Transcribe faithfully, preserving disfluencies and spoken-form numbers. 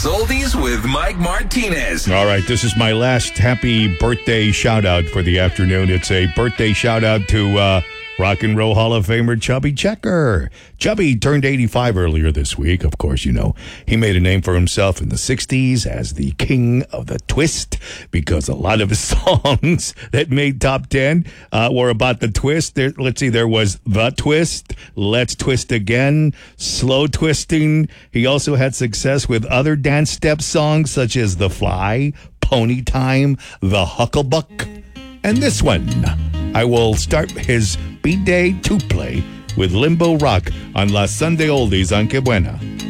Oldies with Mike Martinez. All right, this is my last happy birthday shout-out for the afternoon. It's a birthday shout-out to uh, Rock and Roll Hall of Famer Chubby Checker. Chubby turned eighty-five earlier this week. Of course, you know, he made a name for himself in the sixties as the king of the twist because a lot of his songs that made top ten uh, were about the twist. There, let's see, there was The Twist, Let's Twist Again, Slow Twisting. He also had success with other dance step songs such as The Fly, Pony Time, The Hucklebuck, and this one. I will start his B-Day two-play with Limbo Rock on La Sunday Oldies on Que Buena.